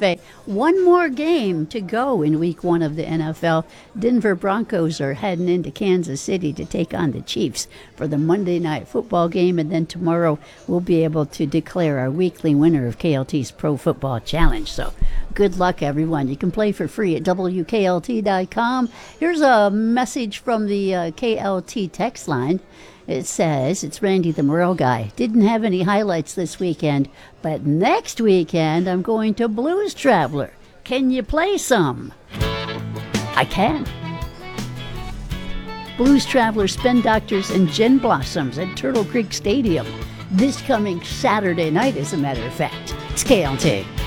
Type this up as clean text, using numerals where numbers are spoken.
Cafe. One more game to go in week 1 of the NFL. Denver Broncos are heading into Kansas City to take on the Chiefs for the Monday Night Football game, and then tomorrow we'll be able to declare our weekly winner of KLT's Pro Football Challenge. So good luck, everyone. You can play for free at WKLT.com. Here's a message from the KLT text line. It says, it's Randy the Morel guy. Didn't have any highlights this weekend, but next weekend I'm going to Blues Traveler. Can you play some? I can. Blues Traveler, Spin Doctors, and Gin Blossoms at Turtle Creek Stadium this coming Saturday night, as a matter of fact. It's KLT.